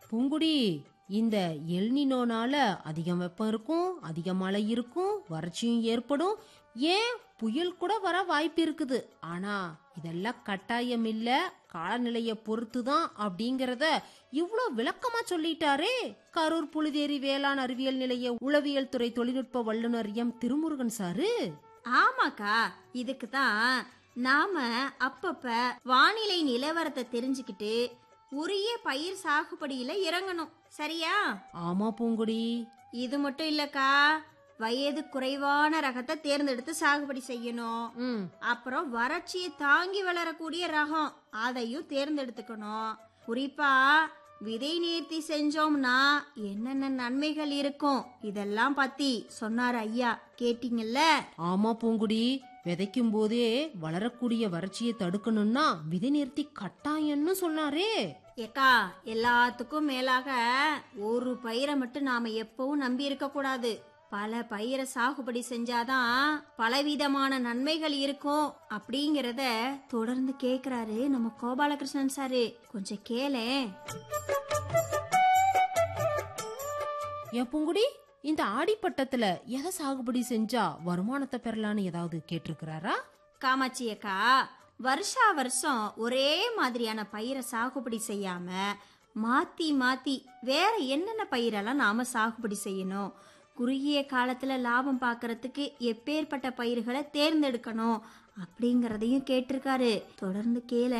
பூங்குடி, இந்த எல்னினோனால அதிகம் வெப்பம் இருக்கும், அதிக மழை இருக்கும், வறட்சியும் ஏற்படும், ஏன் புயல் கூட வர வாய்ப்பு இருக்குது. ஆனா இதெல்லாம் கட்டாயம் இல்ல, காலநிலைய பொறுத்து தான் அப்படிங்கறத இவ்ளோ விளக்கமா சொல்லிட்டாரே கரூர் புலிதேரி வேளாண் அறிவியல் நிலைய உளவியல் துறை தொழில்நுட்ப வல்லுநர் எம் திருமுருகன் சாரு. ஆமாக்கா, இதுக்கு தான் நாம அப்பப்ப வானிலை நிலவரத்தை தெரிஞ்சுக்கிட்டு உரிய பயிர் சாகுபடியில இறங்கணும், சரியா? ஆமா பூங்குடி. இது மட்டும் இல்லக்கா, வயது குறைவான ரகத்தை தேர்ந்தெடுத்து சாகுபடி செய்யணும். அப்புறம் வறட்சியை தாங்கி வளரக்கூடிய ரகம் அதையும் தேர்ந்தெடுத்துக்கணும். குறிப்பா விதை நேர்த்தி செஞ்சோம்னா என்னென்ன நன்மைகள் இருக்கும் இதெல்லாம் பத்தி சொன்னார் ஐயா, கேட்டீங்கல்ல? ஆமா பூங்குடி, விதைக்கும் போதே வளரக்கூடிய வறட்சியை தடுக்கணும்னா விதை நேர்த்தி கட்டாயம்னு சொன்னாரே. ஏக்கா, எல்லாத்துக்கும் மேலாக ஒரு பயிரை மட்டும் நாம எப்பவும் நம்பி இருக்க கூடாது. பல பயிரை சாகுபடி செஞ்சாதான் பலவிதமான நன்மைகள் இருக்கும் அப்படிங்கறத தொடர்ந்து கேக்குறாரு நம்ம கோபாலகிருஷ்ணன் சாரு. கொஞ்சம் கேளே. ஏன் பூங்குடி, இந்த ஆடிப்பட்டத்துல எதை சாகுபடி செஞ்சா வருமானத்தை பெறலான்னு ஏதாவது கேட்டிருக்கிறாரா? காமாட்சி அக்கா, வருஷா வருஷம் ஒரே மாதிரியான பயிரை சாகுபடி செய்யாம மாத்தி மாத்தி வேற என்னென்ன பயிரெல்லாம் நாம சாகுபடி செய்யணும், குறுகிய காலத்துல லாபம் பார்க்கறதுக்கு எப்பேற்பட்ட பயிர்களை தேர்ந்தெடுக்கணும் அப்படிங்கறதையும் கேட்டிருக்காரு. தொடர்ந்து கேள.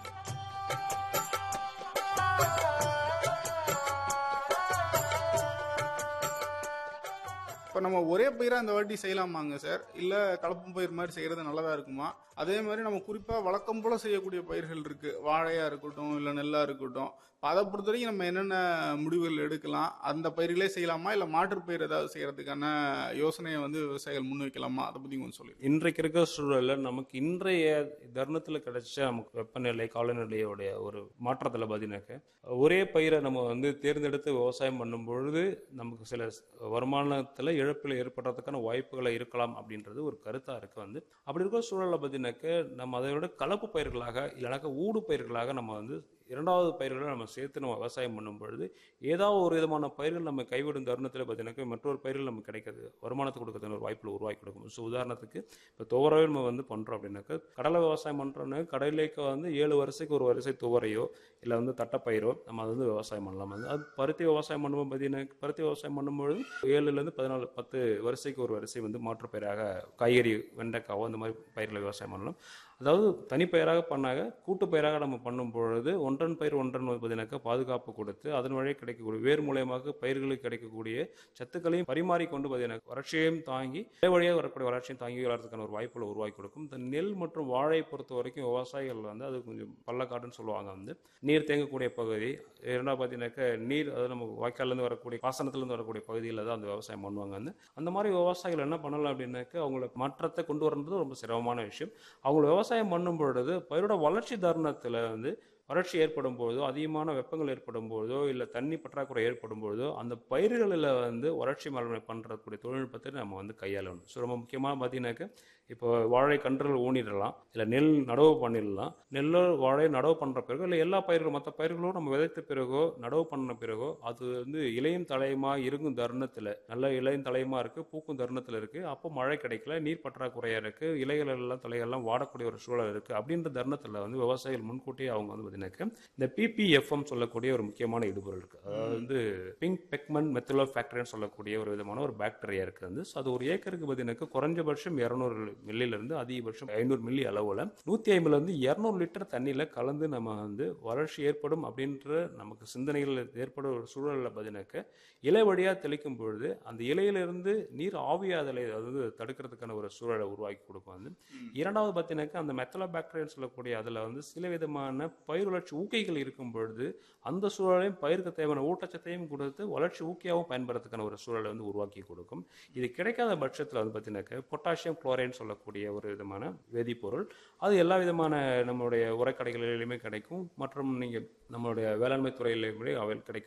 இப்போ நம்ம ஒரே பயிராக இந்த வாட்டி செய்யலாமாங்க சார், இல்லை கலப்பு பயிர் மாதிரி செய்கிறது நல்லதாக இருக்குமா? அதே மாதிரி நம்ம குறிப்பாக வழக்கம் போல் செய்யக்கூடிய பயிர்கள் இருக்குது, வாழையாக இருக்கட்டும் இல்லை நெல்லாக இருக்கட்டும். அதை பொறுத்த வரைக்கும் நம்ம என்னென்ன முடிவுகள் எடுக்கலாம்? அந்த பயிர்களே செய்யலாமா, இல்லை மாற்று பயிர் ஏதாவது செய்கிறதுக்கான யோசனையை விவசாயிகள் முன்வைக்கலாமா? அதை பற்றி கொஞ்சம் சொல்லி. இன்றைக்கு இருக்கிற சூழலில் நமக்கு இன்றைய தருணத்தில் கிடைச்ச நமக்கு வெப்பநிலை காலநிலையோடைய ஒரு மாற்றத்தில் பார்த்தீங்கன்னாக்க ஒரே பயிரை நம்ம தேர்ந்தெடுத்து விவசாயம் பண்ணும் பொழுது நமக்கு சில வருமானத்தில் இழப்பில் ஏற்படுறதுக்கான வாய்ப்புகளை இருக்கலாம் அப்படின்றது ஒரு கருத்தாக இருக்கு. அப்படி இருக்கிற சூழலில் பார்த்தீங்கன்னாக்க நம்ம அதை விட கலப்பு பயிர்களாக இல்லைனாக்கா ஊடு பயிர்களாக நம்ம இரண்டாவது பயிர்களை நம்ம சேர்த்து நம்ம விவசாயம் பண்ணும் பொழுது ஏதாவது ஒரு விதமான பயிர்கள் நம்ம கைவிடும் தருணத்தில் பார்த்தீங்கன்னாக்கா மற்றொரு பயிர்கள் நமக்கு கிடைக்கிறது வருமானத்தை கொடுக்கறதுன்னு ஒரு வாய்ப்பில் உருவாக்கி கொடுக்கும். ஸோ உதாரணத்துக்கு இப்போ துவரையோ நம்ம பண்ணுறோம் அப்படின்னாக்கா கடலை விவசாயம் பண்ணுறோன்னா கடலைக்கு 7 வரிசைக்கு ஒரு வரிசை துவரையோ இல்லை தட்டைப்பயிரோ நம்ம விவசாயம் பண்ணலாம். அது பருத்தி விவசாயம் பண்ணும்போது பார்த்தீங்கன்னா பருத்தி விவசாயம் பண்ணும்பொழுது 7லேருந்து 14 10 வரிசைக்கு ஒரு வரிசை மாற்று பயிராக காய்கறி வெண்டைக்காவோ அந்த மாதிரி பயிர்களை விவசாயம் பண்ணலாம். அதாவது தனிப்பயிராக பண்ணாங்க, கூட்டு பயிராக நம்ம பண்ணும் பொழுது ஒன்றன் பயிர் ஒன்றன் பார்த்தீங்கன்னாக்கா பாதுகாப்பு கொடுத்து அதன் வழியே கிடைக்கக்கூடிய வேறு மூலயமாக பயிர்களுக்கு கிடைக்கக்கூடிய சத்துக்களையும் பரிமாறிக்கொண்டு பார்த்தீங்கன்னா வறட்சியையும் தாங்கி வழியாக வரக்கூடிய வளர்ச்சியும் தாங்கி வளர்றதுக்கான ஒரு வாய்ப்புகளை உருவாக்கி கொடுக்கும். இந்த நெல் மற்றும் வாழை பொறுத்த வரைக்கும் விவசாயிகள் அது கொஞ்சம் பள்ளக்காடுன்னு சொல்லுவாங்க. நீர் தேங்கக்கூடிய பகுதி, இரண்டாவது பார்த்தீங்கன்னாக்கா நீர் அது நம்ம வாய்க்கால்லேருந்து வரக்கூடிய பாசனத்துலேருந்து வரக்கூடிய பகுதியில் தான் அந்த விவசாயம் பண்ணுவாங்க. அந்த மாதிரி விவசாயிகள் என்ன பண்ணலாம் அப்படின்னாக்கா அவங்களுக்கு மாற்றத்தை கொண்டு வரது ரொம்ப சிரமமான விஷயம். அவங்க விவசாயம் பண்ணும் பொழுது பயிரோட வளர்ச்சி தருணத்தில் வறட்சி ஏற்படும் பொழுதோ அதிகமான வெப்பங்கள் ஏற்படும் பொழுதோ இல்லை தண்ணி பற்றாக்குறை ஏற்படும் பொழுதோ அந்த பயிர்களில் வறட்சி மேலாண்மை பண்ணுறக்கூடிய தொழில்நுட்பத்தை நம்ம கையாளணும். ஸோ ரொம்ப முக்கியமாக பார்த்தீங்கன்னாக்கா இப்போ வாழை கன்றுகள் ஊனிடலாம், இல்லை நெல் நடவு பண்ணிடலாம். நெல்லோ வாழை நடவு பண்ணுற பிறகு இல்லை எல்லா பயிர்களும் மற்ற பயிர்களும் நம்ம விதைத்த பிறகோ நடவு பண்ண பிறகோ அது இலையும் தலையுமா இருக்கும் தருணத்தில் நல்ல இலையும் தலையுமா இருக்குது, பூக்கும் தருணத்தில் இருக்குது. அப்போ மழை கிடைக்கல, நீர் பற்றாக்குறையாக இருக்குது, இலைகள் எல்லாம் தலைகள்லாம் வாடக்கூடிய ஒரு சூழல் இருக்குது. அப்படின்ற தருணத்தில் விவசாயிகள் முன்கூட்டியே அவங்க இந்த PPFM சொல்லக்கூடிய ஒரு முக்கியமான இடுபொருள் இருக்கு. அதாவது பிங்க் பெக்மன் மெத்திலோஃபேக்டரின்னு சொல்லக்கூடிய ஒரு விதமான ஒரு பாக்டீரியா இருக்கு. அது ஒரு ஏக்கருக்கு பார்த்தீங்கன்னா குறைஞ்சபட்சம் 200 மில்லிலிருந்து அதிகபட்சம் 500 மில்லி அளவில் 150லேருந்து 200 லிட்டர் தண்ணியில் கலந்து நம்ம வறட்சி ஏற்படும் அப்படின்ற நமக்கு சிந்தனைகள் ஏற்படும் ஒரு சூழலில் பார்த்தீங்கன்னாக்க இலை வழியாக தெளிக்கும் பொழுது அந்த இலையிலிருந்து நீர் ஆவியாதலை தடுக்கிறதுக்கான ஒரு சூழலை உருவாக்கி கொடுக்கும். இரண்டாவது பார்த்தீங்கன்னாக்கா அந்த மெத்தலோபாக்டீரியான்னு சொல்லக்கூடிய அதில் சில விதமான பயிர் வளர்ச்சி ஊக்கிகள் இருக்கும் பொழுது அந்த சூழலையும் பயிருக்கு தேவையான ஊட்டச்சத்தையும் கொடுத்து வளர்ச்சி ஊக்கியாகவும் பயன்படுறதுக்கான ஒரு சூழலை உருவாக்கி கொடுக்கும். இது கிடைக்காத பட்சத்தில் பார்த்தீங்கன்னாக்க பொட்டாசியம் குளோரைன் சொல்லக்கூடிய ஒரு விதமான வேதிப்பொருள் அது எல்லா விதமான நம்மளுடைய உரக்கடைகளிலுமே கிடைக்கும் மற்றும் நீங்கள் நம்மளுடைய வேளாண்மை துறையிலுமே அவை கிடைக்கும்.